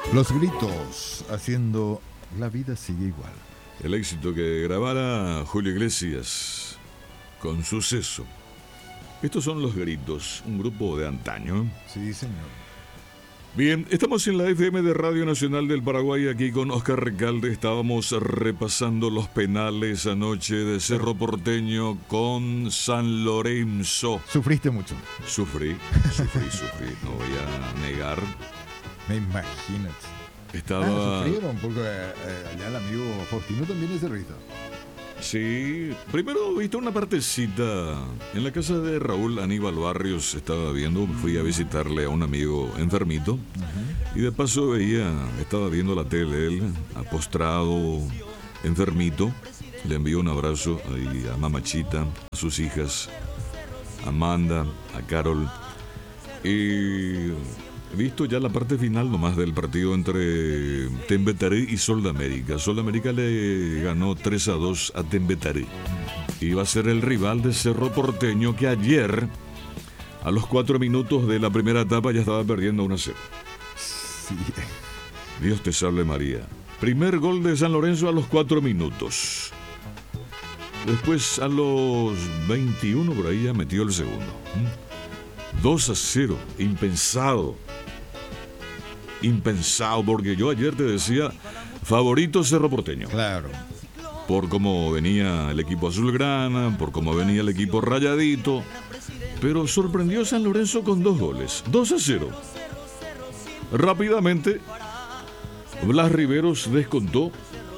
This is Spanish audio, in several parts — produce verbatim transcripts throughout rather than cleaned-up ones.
Los Gritos, haciendo La vida sigue igual. El éxito que grabara Julio Iglesias con Suceso. Estos son Los Gritos, un grupo de antaño. Sí, señor. Bien, estamos en la F M de Radio Nacional del Paraguay, aquí con Oscar Recalde. Estábamos repasando los penales anoche de Cerro Porteño con San Lorenzo. ¿Sufriste mucho? Sufrí, sufrí, sufrí, no voy a negar. Me imagino. Estaba... Ah, sufrieron, porque eh, allá el amigo Faustino también es cerrito. Sí, primero viste una partecita en la casa de Raúl Aníbal Barrios. Estaba viendo, fui a visitarle a un amigo enfermito. Uh-huh. Y de paso veía, estaba viendo la tele él, postrado, enfermito. Le envió un abrazo ahí a Mamachita, a sus hijas, a Amanda, a Carol. Y visto ya la parte final nomás del partido entre Tembetaré y Sol de América. Sol de América le ganó tres a dos a Tembetaré. Y va a ser el rival de Cerro Porteño, que ayer, a los cuatro minutos de la primera etapa, ya estaba perdiendo uno a cero. Sí. Dios te salve María. Primer gol de San Lorenzo a los cuatro minutos. Después a los veintiuno por ahí ya metió el segundo. dos a cero, impensado. Impensado, porque yo ayer te decía favorito Cerro Porteño. Claro. Por cómo venía el equipo azulgrana, por cómo venía el equipo rayadito. Pero sorprendió San Lorenzo con dos goles, dos a cero. Rápidamente, Blas Riveros descontó.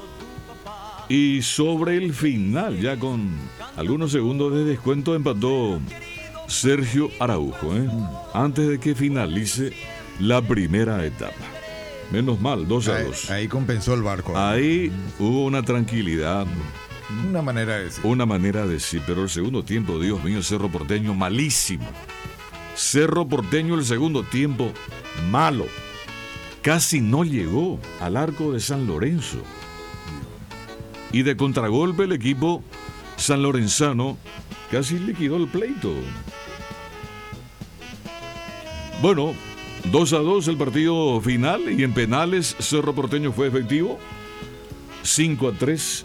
Y sobre el final, ya con algunos segundos de descuento, empató Sergio Araujo, ¿eh? Antes de que finalice la primera etapa. Menos mal, dos a dos. Ahí, ahí compensó el barco. Ahí hubo una tranquilidad. Una manera de decir. Una manera de decir, pero el segundo tiempo, Dios mío, Cerro Porteño, malísimo. Cerro Porteño, el segundo tiempo, malo. Casi no llegó al arco de San Lorenzo. Y de contragolpe el equipo sanlorenzano casi liquidó el pleito. Bueno, dos a dos el partido final, y en penales Cerro Porteño fue efectivo. cinco a tres.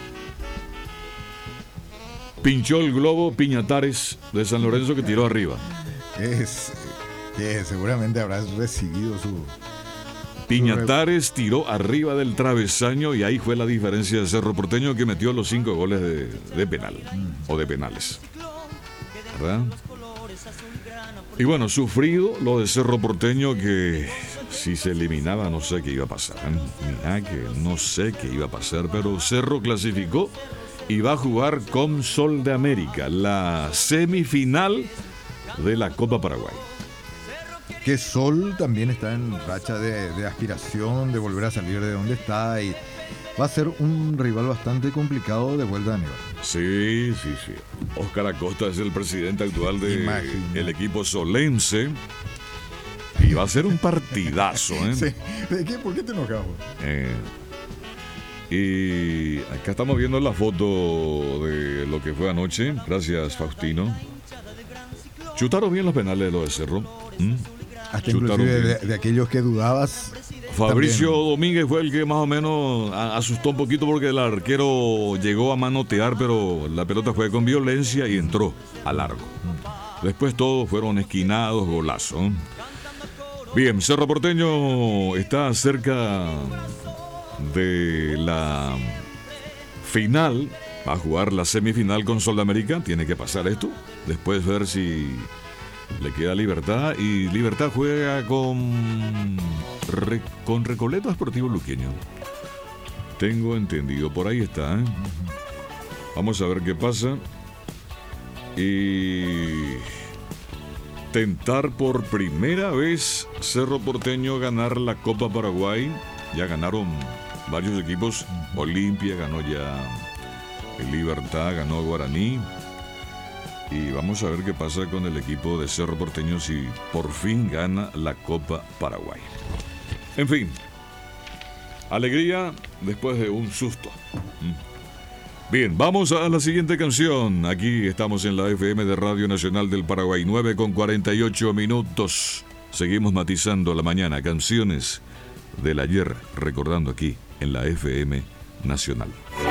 Pinchó el globo Piñatares de San Lorenzo, que tiró arriba. Es que seguramente habrás recibido su... Piñatares tiró arriba del travesaño, y ahí fue la diferencia de Cerro Porteño, que metió los cinco goles de, de penal, mm. o de penales, ¿verdad? Y bueno, sufrido lo de Cerro Porteño, que si se eliminaba no sé qué iba a pasar. Mira que no sé qué iba a pasar, pero Cerro clasificó y va a jugar con Sol de América, la semifinal de la Copa Paraguay. Que Sol también está en racha de, de aspiración, de volver a salir de donde está, y va a ser un rival bastante complicado de vuelta a nivel. Sí, sí, sí. Oscar Acosta es el presidente actual del equipo solense, y va a ser un partidazo, ¿eh? Sí. ¿De qué? ¿Por qué te enojas? Eh, y acá estamos viendo la foto de lo que fue anoche. Gracias, Faustino. Chutaron bien los penales de lo de Cerro. ¿Mm? Hasta inclusive de, de aquellos que dudabas. Fabricio también. Domínguez fue el que más o menos asustó un poquito, porque el arquero llegó a manotear, pero la pelota fue con violencia y entró a largo. Después todos fueron esquinados, golazo. Bien, Cerro Porteño está cerca de la final. Va a jugar la semifinal con Sol de América. Tiene que pasar esto. Después ver si le queda Libertad, y Libertad juega con Re, con Recoleta Sportivo Luqueño. Tengo entendido, por ahí está, ¿eh? Vamos a ver qué pasa. Y tentar por primera vez Cerro Porteño ganar la Copa Paraguay. Ya ganaron varios equipos. Olimpia ganó ya, el Libertad ganó Guaraní. Y vamos a ver qué pasa con el equipo de Cerro Porteño, si por fin gana la Copa Paraguay. En fin, alegría después de un susto. Bien, vamos a la siguiente canción. Aquí estamos en la F M de Radio Nacional del Paraguay, nueve con cuarenta y ocho minutos. Seguimos matizando la mañana, canciones del ayer, recordando aquí en la F M Nacional.